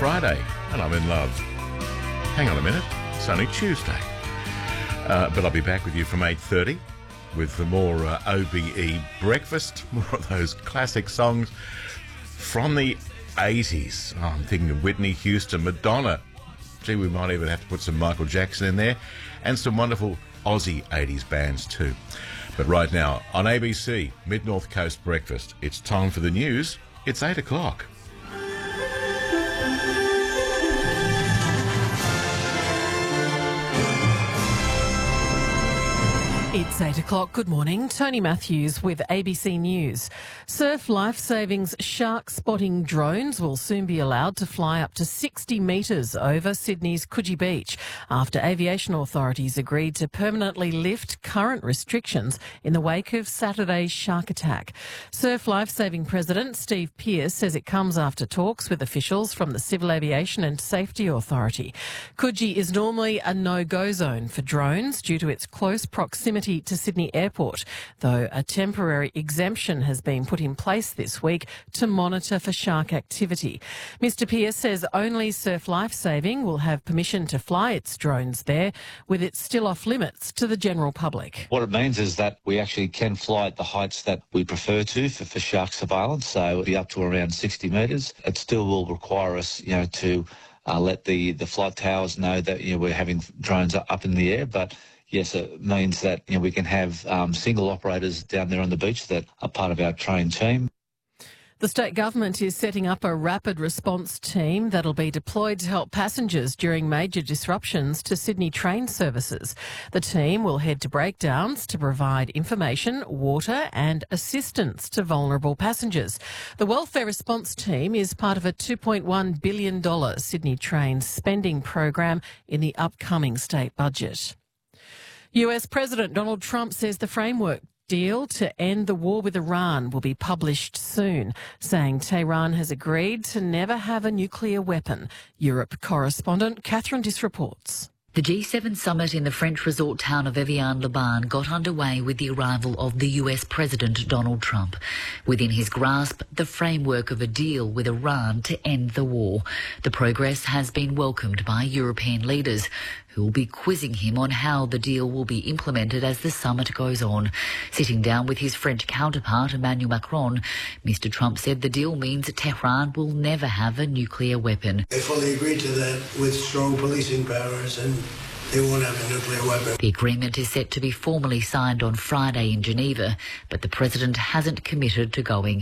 Friday and I'm in love. Hang on a minute, it's only Tuesday. But I'll be back with you from 8:30 with the more OBE breakfast, more of those classic songs from the 80s. Oh, I'm thinking of Whitney Houston, Madonna. Gee, we might even have to put some Michael Jackson in there and some wonderful Aussie 80s bands too. But right now, on ABC, Mid-North Coast Breakfast, it's time for the news. It's 8 o'clock. It's 8 o'clock. Good morning. Tony Matthews with ABC News. Surf Life Saving's shark spotting drones will soon be allowed to fly up to 60 metres over Sydney's Coogee Beach after aviation authorities agreed to permanently lift current restrictions in the wake of Saturday's shark attack. Surf Life Saving President Steve Pearce says it comes after talks with officials from the Civil Aviation and Safety Authority. Coogee is normally a no-go zone for drones due to its close proximity to Sydney Airport, though a temporary exemption has been put in place this week to monitor for shark activity. Mr Pearce says only Surf Life Saving will have permission to fly its drones there, with it still off limits to the general public. What it means is that we actually can fly at the heights that we prefer to for shark surveillance, so it'll be up to around 60 metres. It still will require us, to let the flight towers know that we're having drones up in the air, but yes, it means that we can have single operators down there on the beach that are part of our trained team. The state government is setting up a rapid response team that'll be deployed to help passengers during major disruptions to Sydney train services. The team will head to breakdowns to provide information, water and assistance to vulnerable passengers. The Welfare Response Team is part of a $2.1 billion Sydney Trains spending program in the upcoming state budget. US President Donald Trump says the framework deal to end the war with Iran will be published soon, saying Tehran has agreed to never have a nuclear weapon. Europe correspondent Catherine Diss reports. The G7 summit in the French resort town of Evian-le-Bain got underway with the arrival of the US President Donald Trump. Within his grasp, the framework of a deal with Iran to end the war. The progress has been welcomed by European leaders, who will be quizzing him on how the deal will be implemented as the summit goes on. Sitting down with his French counterpart, Emmanuel Macron, Mr Trump said the deal means Tehran will never have a nuclear weapon. They fully agreed to that with strong policing powers, and they won't have a nuclear weapon. The agreement is set to be formally signed on Friday in Geneva, but the president hasn't committed to going.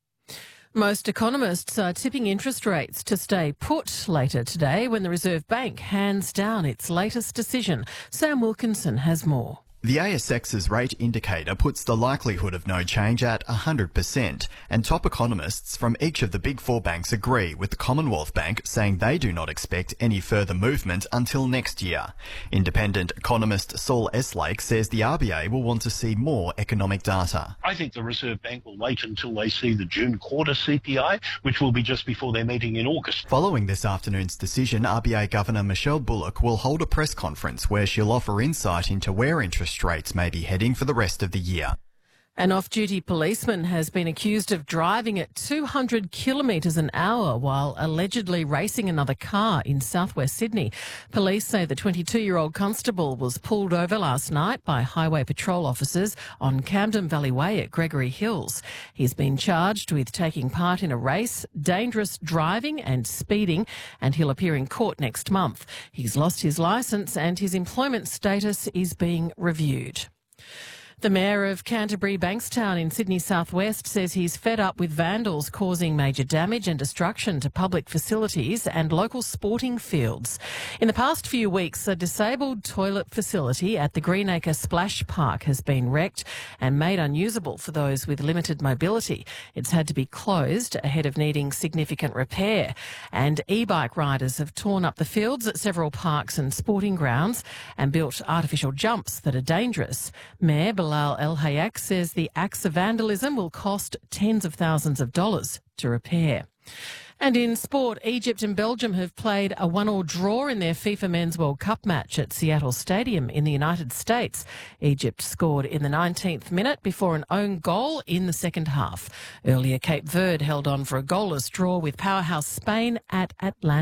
Most economists are tipping interest rates to stay put later today when the Reserve Bank hands down its latest decision. Sam Wilkinson has more. The ASX's rate indicator puts the likelihood of no change at 100%, and top economists from each of the big four banks agree, with the Commonwealth Bank saying they do not expect any further movement until next year. Independent economist Saul Eslake says the RBA will want to see more economic data. I think the Reserve Bank will wait until they see the June quarter CPI, which will be just before their meeting in August. Following this afternoon's decision, RBA Governor Michelle Bullock will hold a press conference where she'll offer insight into where interest rates may be heading for the rest of the year. An off-duty policeman has been accused of driving at 200 kilometres an hour while allegedly racing another car in southwest Sydney. Police say the 22-year-old constable was pulled over last night by Highway Patrol officers on Camden Valley Way at Gregory Hills. He's been charged with taking part in a race, dangerous driving and speeding, and he'll appear in court next month. He's lost his licence and his employment status is being reviewed. The Mayor of Canterbury Bankstown in Sydney Southwest says he's fed up with vandals causing major damage and destruction to public facilities and local sporting fields. In the past few weeks, a disabled toilet facility at the Greenacre Splash Park has been wrecked and made unusable for those with limited mobility. It's had to be closed ahead of needing significant repair. And e-bike riders have torn up the fields at several parks and sporting grounds and built artificial jumps that are dangerous. Mayor Bilal El Hayek says the acts of vandalism will cost tens of thousands of dollars to repair. And in sport, Egypt and Belgium have played a 1-1 draw in their FIFA Men's World Cup match at Seattle Stadium in the United States. Egypt scored in the 19th minute before an own goal in the second half. Earlier, Cape Verde held on for a goalless draw with powerhouse Spain at Atlanta.